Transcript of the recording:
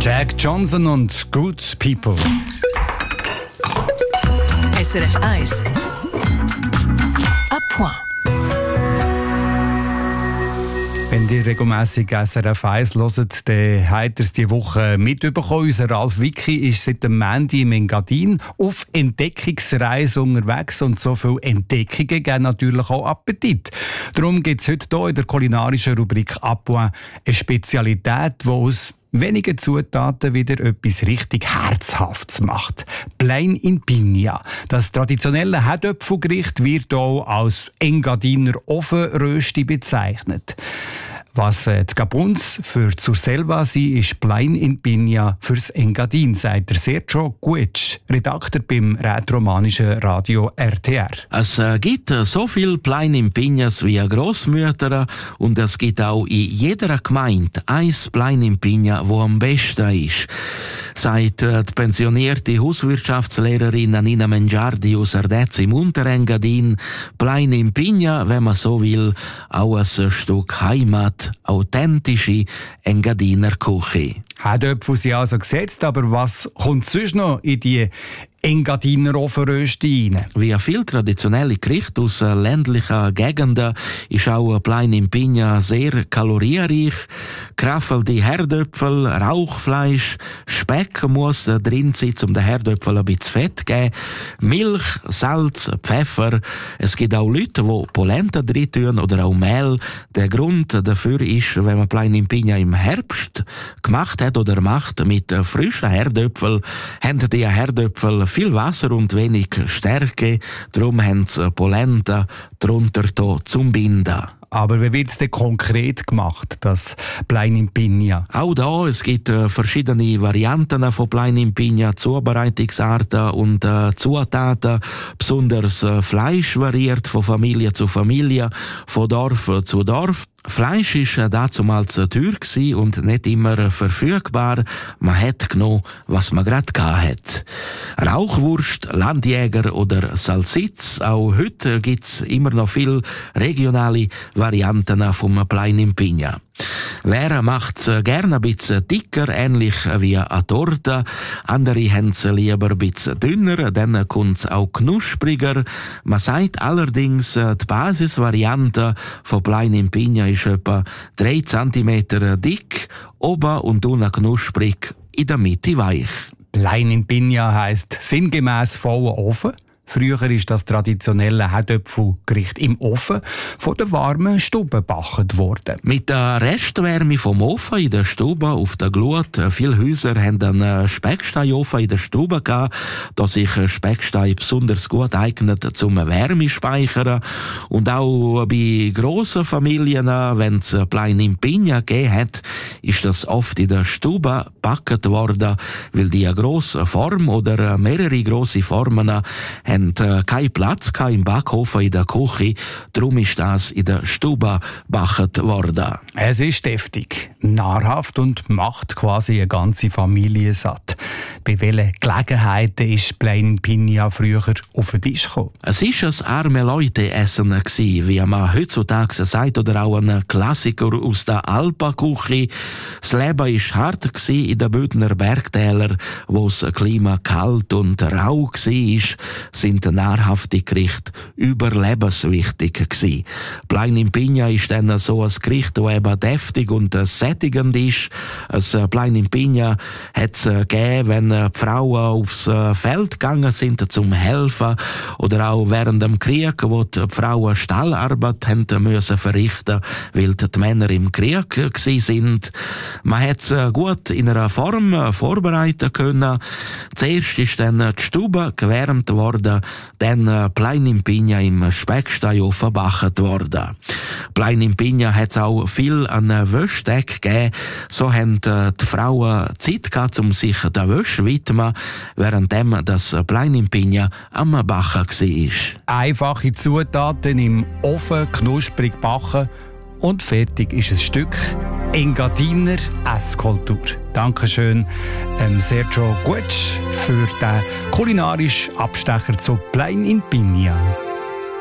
Jack Johnson und Good People. SRF 1 à point. Wenn ihr regelmässig SRF 1 hört, dann habt ihr es diese Woche mitbekommen. Unser Ralf Wicki ist seit dem Montag im Engadin auf Entdeckungsreise unterwegs und so viele Entdeckungen geben natürlich auch Appetit. Darum gibt es heute hier in der kulinarischen Rubrik «À point» eine Spezialität, die aus wenigen Zutaten wieder etwas richtig Herzhaftes macht. Plein in Piña. Das traditionelle Herdöpfelgericht wird auch als Engadiner Ofenrösti bezeichnet. Was die Gabuns für zur Selva sind, ist Plein in Piña fürs Engadin, sagt der Sergio Guetsch, Redakteur beim rätoromanischen Radio RTR. Es gibt so viel Plein in Piñas wie Grossmütter und es gibt auch in jeder Gemeinde ein Plein in Piña, wo am besten ist. Sagt die pensionierte Hauswirtschaftslehrerin Nina Mengiardi aus Ardez im Unterengadin, Plein in Piña, wenn man so will, auch ein Stück Heimat, authentische Engadiner Küche. Herdöpfel sind also gesetzt, aber was kommt sonst noch in die Engadiner Ofenrösti rein? Wie viele traditionelle Gerichte aus ländlichen Gegenden ist auch Plein in Piña sehr kalorienreich. Geraffelte Herdöpfel, Rauchfleisch, Speck muss drin sein, um den Herdöpfel ein bisschen Fett zu geben. Milch, Salz, Pfeffer. Es gibt auch Leute, die Polenta drin tun oder auch Mehl. Der Grund dafür ist, wenn man Plein in Piña im Herbst gemacht hat oder macht mit frischen Herdöpfeln, haben die Herdöpfel viel Wasser und wenig Stärke. Darum haben sie Polenta drunter zum Binden. Aber wie wird es denn konkret gemacht, das Plein in Piña? Auch da, es gibt verschiedene Varianten von Plein in Piña, Zubereitungsarten und Zutaten. Besonders Fleisch variiert von Familie zu Familie, von Dorf zu Dorf. Fleisch war damals teuer und nicht immer verfügbar. Man hat genommen, was man gerade hatte. Rauchwurst, Landjäger oder Salsitz. Auch heute gibt es immer noch viele regionale Varianten vom Plein in Piña. Wer macht es gerne ein bisschen dicker, ähnlich wie eine Torte. Andere haben es lieber ein bisschen dünner, dann kommt es auch knuspriger. Man sagt allerdings, die Basisvariante von Plein in Piña ist etwa 3 cm dick, oben und unten knusprig, in der Mitte weich. Plein in Piña heisst sinngemäss voller Ofen. Früher ist das traditionelle Herdöpfelgericht im Ofen von der warmen Stube gebacken worden. Mit der Restwärme vom Ofen in der Stube auf der Glut. Viele Häuser haben einen Specksteinofen in der Stube gehabt, da sich Speckstein besonders gut eignet zum Wärmespeichern. Und auch bei grossen Familien, wenn es Plein in Piña gegeben hat, ist das oft in der Stube gebacken worden, weil die eine grosse Form oder mehrere grosse Formen haben keinen Platz im Backofen in der Küche, darum ist das in der Stube gebacken worden. Es ist deftig, nahrhaft und macht quasi eine ganze Familie satt. Bei welchen Gelegenheiten ist Plein in Piña früher auf den Tisch gekommen? Es war ein arme Leute-Essen, wie man heutzutage sagt, oder auch ein Klassiker aus der Alpenküche. Das Leben war hart in den Bündner Bergtälern, wo das Klima kalt und rau war, sind nahrhafte Gerichte überlebenswichtig gewesen. Plein in Piña ist dann so ein Gericht, das eben deftig und sättigend ist. Ein Plein in Piña hat es gegeben, wenn die Frauen aufs Feld gegangen sind zum Helfen oder auch während dem Krieg, wo die Frauen Stallarbeit haben müssen verrichten, weil die Männer im Krieg waren. Man hat es gut in einer Form vorbereiten können. Zuerst ist dann die Stube gewärmt worden, dann Plein in Piña im Specksteinofen gebacken worden. Plein in Piña hat es auch viel an Wäschdeck gegeben. So haben die Frauen Zeit gehabt, um sich der Wäsche zu widmen, währenddem das Plein in Piña am Backen war. Einfache Zutaten im Ofen knusprig backen und fertig ist ein Stück Engadiner Esskultur. Dankeschön Sergio Guetsch für den kulinarischen Abstecher zu Plein in Piña.